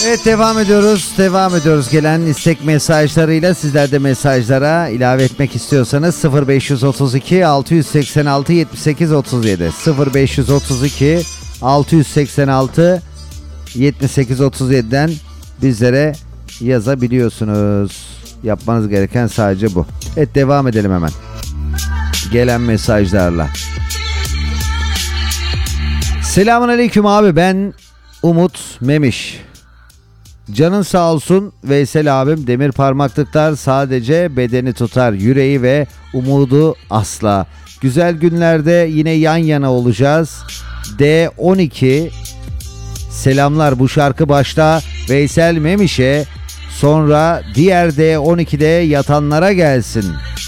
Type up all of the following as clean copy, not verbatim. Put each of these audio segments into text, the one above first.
Evet, devam ediyoruz. Gelen istek mesajlarıyla sizler de mesajlara ilave etmek istiyorsanız 0532 686 78 37 0532 686 78 37'den bizlere yazabiliyorsunuz. Yapmanız gereken sadece bu. Evet, devam edelim hemen. Gelen mesajlarla. Selamünaleyküm abi, ben Umut Memiş. Canın sağ olsun Veysel abim, demir parmaklıklar sadece bedeni tutar, yüreği ve umudu asla. Güzel günlerde yine yan yana olacağız. D12 selamlar, bu şarkı başta Veysel Memiş'e, sonra diğer D12'de yatanlara gelsin.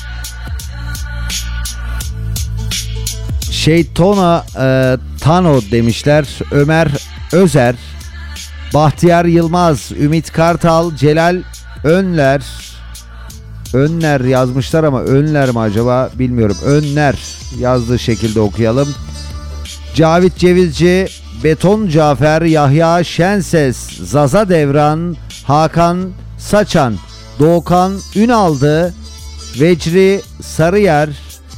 Şeytona Tano demişler. Ömer Özer, Bahtiyar Yılmaz, Ümit Kartal, Celal Önler yazmışlar ama Önler mi acaba bilmiyorum. Önler yazdığı şekilde okuyalım. Cavit Cevizci, Beton Cafer, Yahya Şenses, Zaza Devran, Hakan Saçan, Doğukan Ünaldı, Vecri Sarıyer,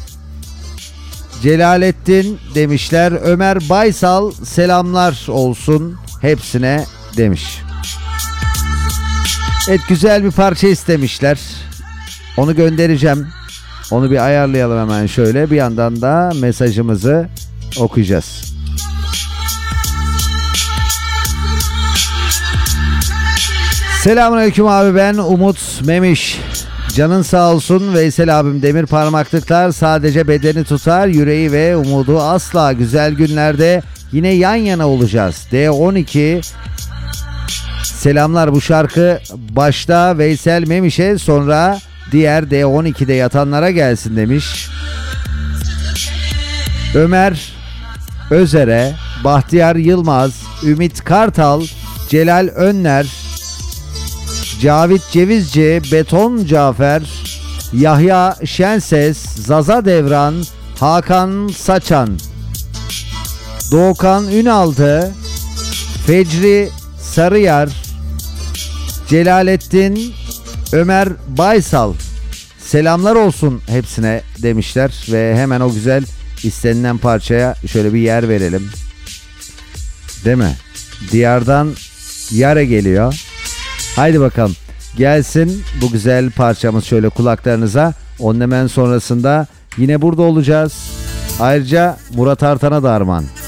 Celalettin demişler. Ömer Baysal selamlar olsun hepsine demiş. Evet, güzel bir parça istemişler. Onu göndereceğim. Onu bir ayarlayalım hemen şöyle. Bir yandan da mesajımızı okuyacağız. Selamünaleyküm abi, ben Umut Memiş. Canın sağ olsun Veysel abim, demir parmaklıklar sadece bedeni tutar, yüreği ve umudu asla. Güzel günlerde yine yan yana olacağız. D12 selamlar, bu şarkı başta Veysel Memiş'e, sonra diğer D12'de yatanlara gelsin demiş. Ömer Özer'e, Bahtiyar Yılmaz, Ümit Kartal, Celal Önler, Cavit Cevizci, Beton Cafer, Yahya Şenses, Zaza Devran, Hakan Saçan, Doğukan Ünaldı, Fecri Sarıyer, Celalettin, Ömer Baysal selamlar olsun hepsine demişler ve hemen o güzel istenilen parçaya şöyle bir yer verelim. Değil mi? Diyardan yare geliyor. Haydi bakalım, gelsin bu güzel parçamız şöyle kulaklarınıza. Onun hemen sonrasında yine burada olacağız. Ayrıca Murat Artan'a da armağan.